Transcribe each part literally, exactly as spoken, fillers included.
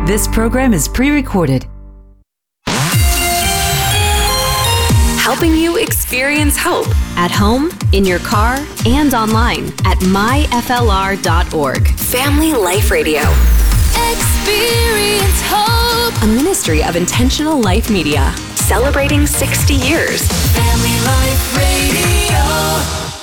This program is pre-recorded. Helping you experience hope at home, in your car, and online at my f l r dot org. Family Life Radio. Experience hope. A ministry of Intentional Life Media. Celebrating sixty years. Family Life Radio.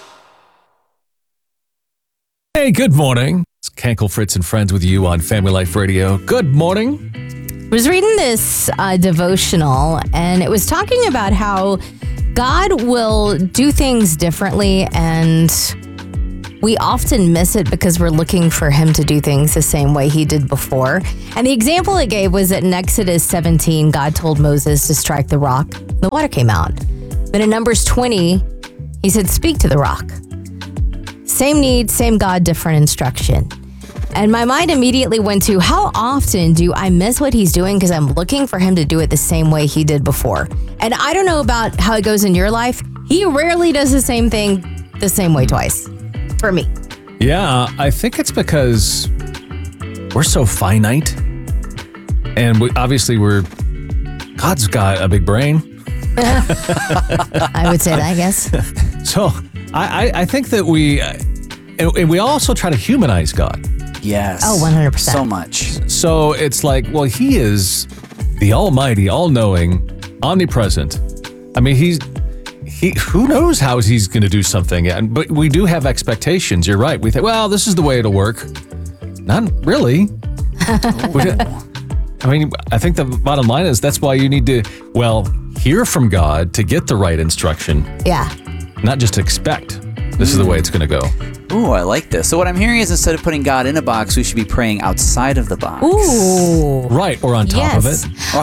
Hey, good morning. It's Kankel, Fritz, and friends with you on Family Life Radio. Good morning. I was reading this uh, devotional, and it was talking about how God will do things differently, and we often miss it because we're looking for him to do things the same way he did before. And the example it gave was that in Exodus seventeen, God told Moses to strike the rock. The water came out. But in Numbers twenty, he said, speak to the rock. Same need, same God, different instruction. And my mind immediately went to, how often do I miss what he's doing because I'm looking for him to do it the same way he did before? And I don't know about how it goes in your life. He rarely does the same thing the same way twice, for me. Yeah, I think it's because we're so finite. And we, obviously we're, God's got a big brain. I would say that, I guess. So I, I, I think that we, uh, and, and we also try to humanize God. Yes. Oh, one hundred percent. So much. So it's like, well, he is the almighty, all-knowing, omnipresent. I mean, he's, he, who knows how he's going to do something. And But we do have expectations. You're right. We think, well, this is the way it'll work. Not really. We, I mean, I think the bottom line is that's why you need to, well, hear from God to get the right instruction. Yeah. Not just expect this is the way it's going to go. Ooh, I like this. So what I'm hearing is instead of putting God in a box, we should be praying outside of the box. Ooh. Right, or on top Yes. of it.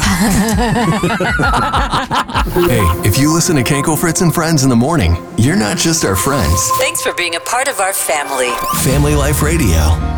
Hey, if you listen to Kankel, Fritz, and Friends in the morning, you're not just our friends. Thanks for being a part of our family. Family Life Radio.